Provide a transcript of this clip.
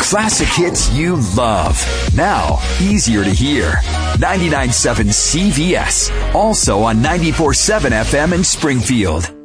Classic hits you love. Now, easier to hear. 99.7 CVS. Also on 94.7 FM in Springfield.